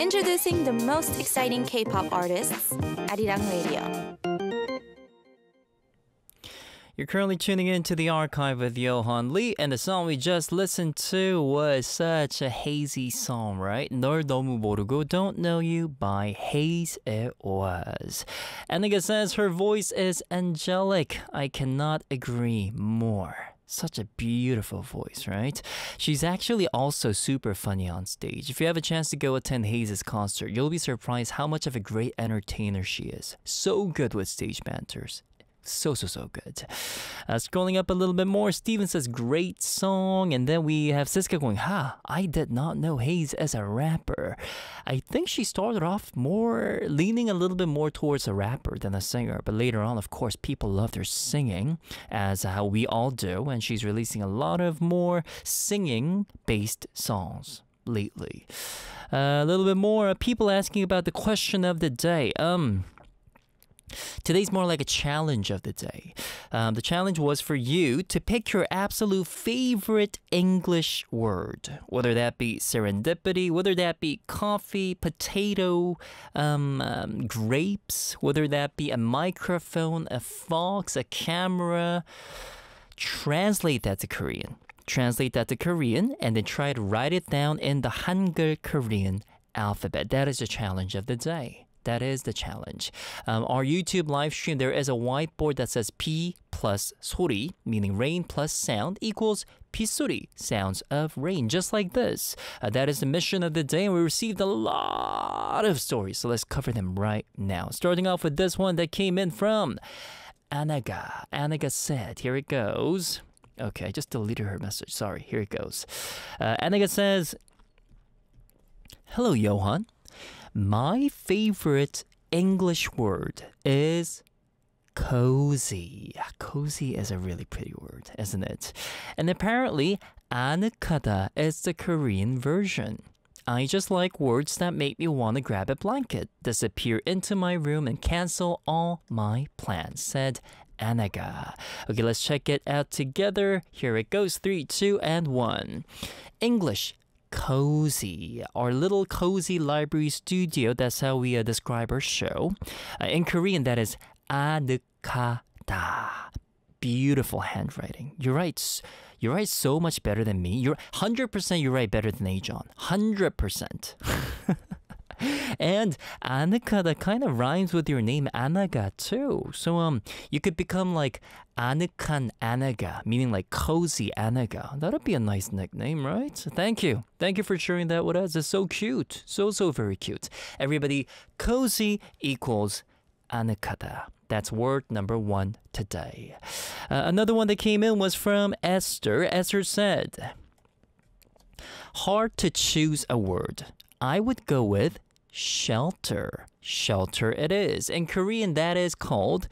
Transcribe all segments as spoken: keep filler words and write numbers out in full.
Introducing the most exciting K-pop artists, Arirang Radio. You're currently tuning in to the archive with Johan Lee, and the song we just listened to was such a hazy song, right? 널 너무 모르고 Don't Know You by Haze it was. Annika says her voice is angelic. I cannot agree more. Such a beautiful voice, right? She's actually also super funny on stage. If you have a chance to go attend Haze's concert, you'll be surprised how much of a great entertainer she is. So good with stage banters. So, so, so good. Uh, scrolling up a little bit more, Steven says, great song. And then we have Siska going, ha, I did not know Haze as a rapper. I think she started off more, leaning a little bit more towards a rapper than a singer. But later on, of course, people loved her singing, as how we all do. And she's releasing a lot of more singing-based songs lately. Uh, a little bit more, uh, people asking about the question of the day. Um... Today's more like a challenge of the day. Um, the challenge was for you to pick your absolute favorite English word, whether that be serendipity, whether that be coffee, potato, um, um, grapes, whether that be a microphone, a fox, a camera. Translate that to Korean. Translate that to Korean and then try to write it down in the Hangul Korean alphabet. That is the challenge of the day. That is the challenge. Um, our YouTube live stream, there is a whiteboard that says P plus 소리, meaning rain plus sound, equals 빗소리, sounds of rain, just like this. Uh, that is the mission of the day, and we received a lot of stories, so let's cover them right now. Starting off with this one that came in from Anaga. Anaga said, here it goes. Okay, I just deleted her message. Sorry, here it goes. Uh, Anaga says, hello, Johan. My favorite English word is cozy. Cozy is a really pretty word, isn't it? And apparently, 아늑하다 is the Korean version. I just like words that make me want to grab a blanket, disappear into my room, and cancel all my plans, said Anaga. Okay, let's check it out together. Here it goes. Three, two, and one. English. Cozy, our little cozy library studio. That's how we uh, describe our show. Uh, in Korean, that is 아늑하다. Beautiful handwriting. You write, you write so much better than me. You're one hundred percent you write better than Ajon. one hundred percent. And 아늑하다 kind of rhymes with your name Anaga too. So um, you could become like 아늑한 Anaga, meaning like cozy Anaga. That'd be a nice nickname, right? So thank you. Thank you for sharing that with us. It's so cute. So, so very cute. Everybody, cozy equals 아늑하다. That's word number one today. Uh, another one that came in was from Esther. Esther said, hard to choose a word. I would go with shelter. Shelter it is. In Korean, that is called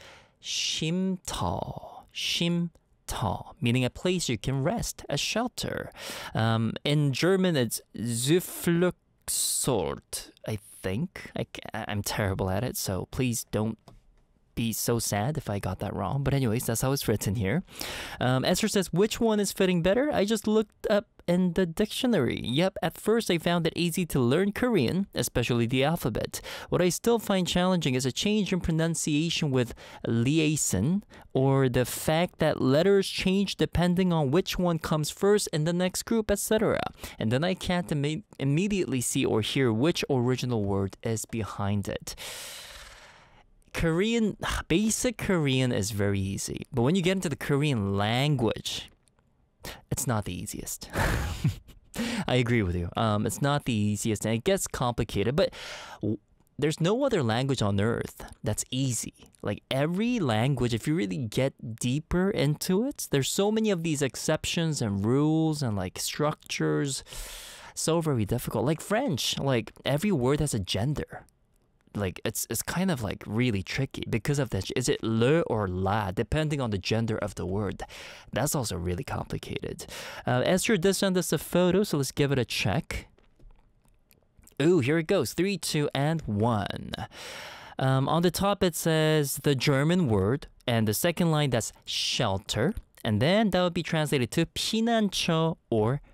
쉼터. 쉼터, meaning a place you can rest, a shelter. Um, in German, it's Zufluchtsort, I think. I, I'm terrible at it, so please don't be so sad if I got that wrong. But anyways, that's how it's written here. Um, Esther says, which one is fitting better? I just looked up in the dictionary. Yep, at first I found it easy to learn Korean, especially the alphabet. What I still find challenging is a change in pronunciation with liaison, or the fact that letters change depending on which one comes first in the next group, et cetera. And then I can't Im- immediately see or hear which original word is behind it. Korean, basic Korean is very easy. But when you get into the Korean language, it's not the easiest. I agree with you. Um, it's not the easiest and it gets complicated. But w- there's no other language on earth that's easy. Like every language, if you really get deeper into it, there's so many of these exceptions and rules and like structures. So very difficult. Like French, like every word has a gender. Like it's it's kind of like really tricky because of that. Is it le or la, depending on the gender of the word? That's also really complicated. Uh, Esther did send us a photo, so let's give it a check. Ooh, here it goes. Three, two, and one. Um, on the top it says the German word, and the second line that's shelter, and then that would be translated to 피난처 or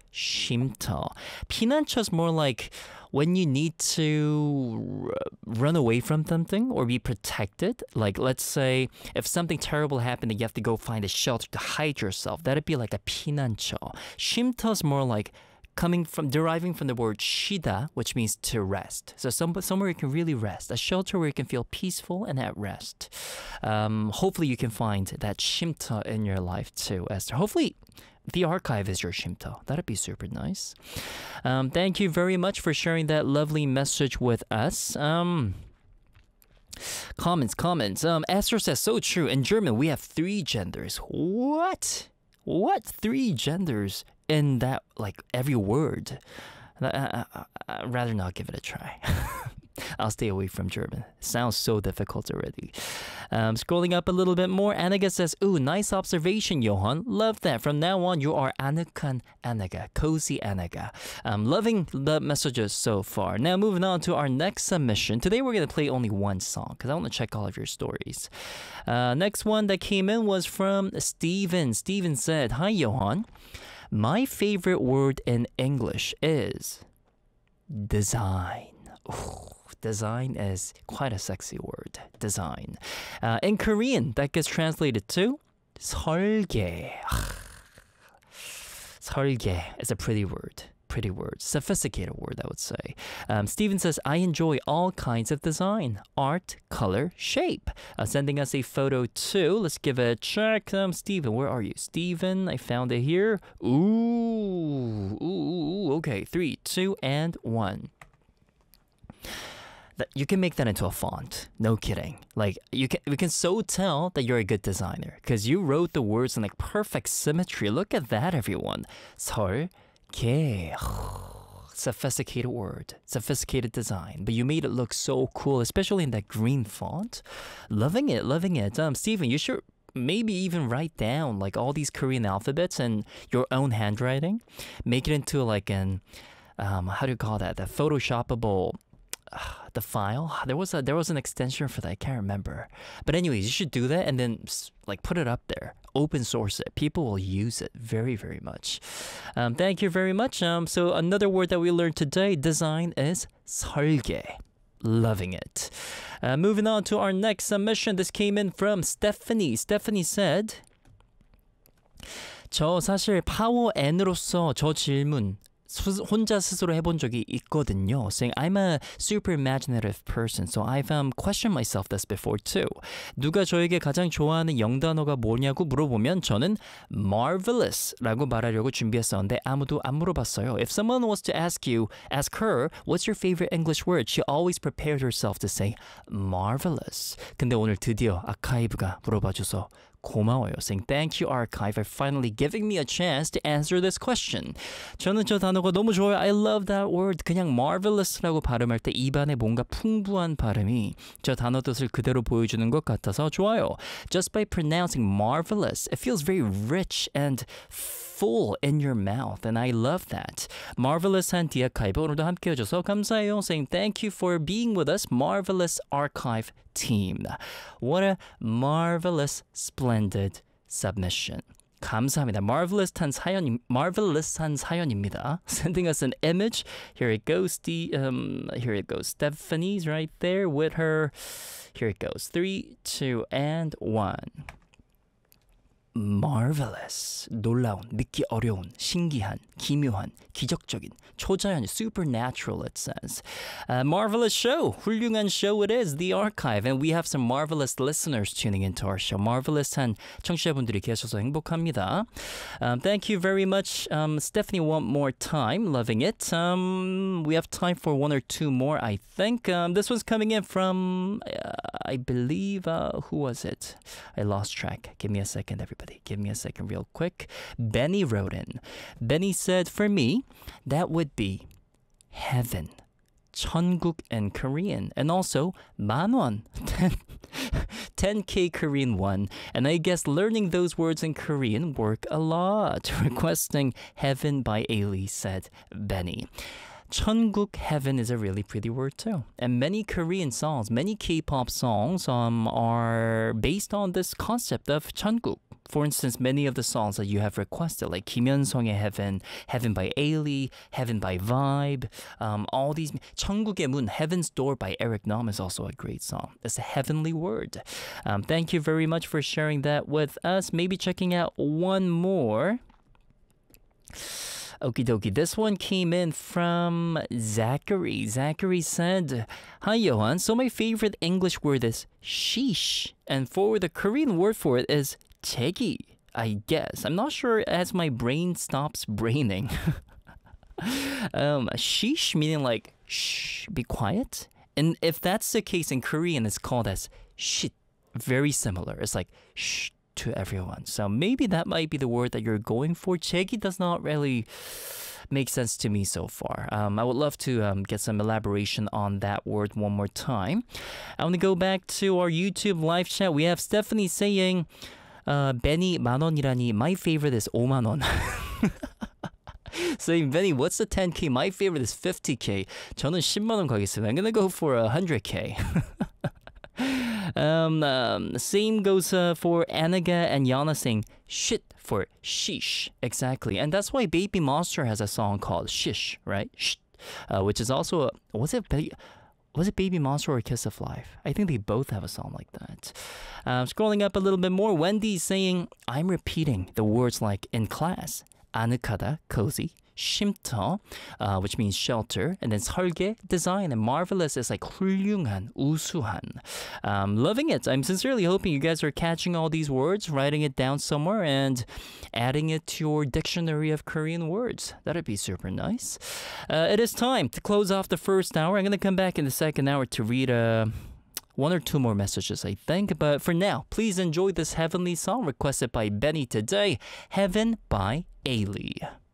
쉼터. 피난처's more like when you need to r- run away from something or be protected. Like, let's say if something terrible happened and you have to go find a shelter to hide yourself, that'd be like a 피난처. 쉼터's more like coming from, deriving from the word 쉬다, which means to rest. So some, somewhere you can really rest, a shelter where you can feel peaceful and at rest. Um, hopefully you can find that 쉼터 in your life too, Esther. Hopefully the archive is your 쉼터. That'd be super nice. Um, thank you very much for sharing that lovely message with us. Um, comments, comments. Um, Esther says, so true. In German, we have three genders. What? What? Three genders in that, like, every word? Uh, uh, I'd rather not give it a try. I'll stay away from German. It sounds so difficult already. Um, scrolling up a little bit more, Annika says, ooh, nice observation, Johan. Love that. From now on, you are Anukan Annika, cozy Annika. Um, loving the messages so far. Now, moving on to our next submission. Today, we're going to play only one song because I want to check all of your stories. Uh, next one that came in was from Steven. Steven said, hi, Johan. My favorite word in English is design. Ooh. Design is quite a sexy word. Design. Uh, in Korean, that gets translated to 설계. 설계 is a pretty word. Pretty word. Sophisticated word, I would say. Um, Steven says, I enjoy all kinds of design. Art, color, shape. Uh, sending us a photo too. Let's give it a check. Um, Steven, where are you? Steven, I found it here. Ooh. Ooh, ooh, ooh. Okay, three, two, and one. You can make that into a font. No kidding. Like, you can, we can so tell that you're a good designer because you wrote the words in like perfect symmetry. Look at that, everyone. 설계. Sophisticated word. Sophisticated design. But you made it look so cool, especially in that green font. Loving it, loving it. Um, Steven, you should maybe even write down like all these Korean alphabets in your own handwriting. Make it into like an, um, how do you call that? The Photoshopable... Uh, the file. There was a there was an extension for that. I can't remember. But anyways, you should do that and then like put it up there. Open source it. People will use it very, very much. Um, thank you very much. Um, so another word that we learned today, design, is 설계. Loving it. Uh, moving on to our next submission. This came in from Stephanie. Stephanie said, 저 사실 파워 N으로서 저 질문 혼자 스스로 해본 적이 있거든요. Saying I'm a super imaginative person, so I've um, questioned myself this before too. 누가 저에게 가장 좋아하는 영단어가 뭐냐고 물어보면 저는 marvelous라고 말하려고 준비했었는데 아무도 안 물어봤어요. If someone was to ask you, ask her, what's your favorite English word? She always prepared herself to say marvelous. 근데 오늘 드디어 아카이브가 물어봐줘서 고마워요. Saying thank you archive for finally giving me a chance to answer this question. 저는 저 단어가 너무 좋아요. I love that word. 그냥 marvelous라고 발음할 때 입안에 뭔가 풍부한 발음이 저 단어 뜻을 그대로 보여주는 것 같아서 좋아요. Just by pronouncing marvelous, it feels very rich and full in your mouth, and I love that. Marvelous한 디아카이브 오늘도 함께 해줘서 감사해요. Saying thank you for being with us, Marvelous Archive team. What a marvelous, splendid submission. 감사합니다. Marvelous한 사연, marvelous한 사연입니다. Sending us an image. Here it goes. The um, here it goes. Stephanie's right there with her. Here it goes. Three, two, and one. Marvelous, 놀라운, 믿기 어려운, 신기한, 기묘한, 기적적인, 초자연, supernatural it says. Uh, marvelous show, 훌륭한 show it is, the archive. And we have some marvelous listeners tuning into our show. Marvelous한 청취자분들이 계셔서 행복합니다. Um, thank you very much, um, Stephanie, one more time. Loving it. Um, we have time for one or two more, I think. Um, this one's coming in from, uh, I believe, uh, who was it? I lost track. Give me a second, everybody. Give me a second real quick. Benny wrote in. Benny said, for me, that would be heaven. 천국 in Korean. And also, 만원. ten K Korean won. And I guess learning those words in Korean work a lot. Requesting Heaven by Ailey, said Benny. 천국, heaven is a really pretty word too. And many Korean songs, many K-pop songs um, are based on this concept of 천국. For instance, many of the songs that you have requested, like Kim Hyun-sung의 Heaven, Heaven by Ailey, Heaven by Vibe, um, all these. 천국의 문, Heaven's Door by Eric Nam is also a great song. It's a heavenly word. Um, thank you very much for sharing that with us. Maybe checking out one more. Okie dokie, this one came in from Zachary. Zachary said, "Hi Johan, so my favorite English word is sheesh, and for the Korean word for it is Chegi, I guess. I'm not sure as my brain stops braining." um, sheesh meaning like shh, be quiet. And if that's the case in Korean, it's called as shit. Very similar. It's like shh to everyone. So maybe that might be the word that you're going for. Chegi does not really make sense to me so far. Um, I would love to um, get some elaboration on that word one more time. I want to go back to our YouTube live chat. We have Stephanie saying, Uh, Benny 만원이라니, my favorite is 오만원. Saying, Benny, what's the ten K? My favorite is fifty K. 저는 십만원 가겠습니다. I'm gonna go for one hundred K. um, um, same goes uh, for Anaga and Yana saying shit for sheesh. Exactly. And that's why Baby Monster has a song called Shish, right? Shh, uh, which is also, a, was it ba- Was it Baby Monster or Kiss of Life? I think they both have a song like that. Um, scrolling up a little bit more, Wendy's saying, I'm repeating the words like in class. 아늑하다, cozy. 쉼터, uh, which means shelter. And then 설계, design. And marvelous is like 훌륭한, 우수한. Um, loving it. I'm sincerely hoping you guys are catching all these words, writing it down somewhere, and adding it to your dictionary of Korean words. That'd be super nice. Uh, it is time to close off the first hour. I'm going to come back in the second hour to read uh, one or two more messages, I think. But for now, please enjoy this heavenly song requested by Benny today, Heaven by Ailey.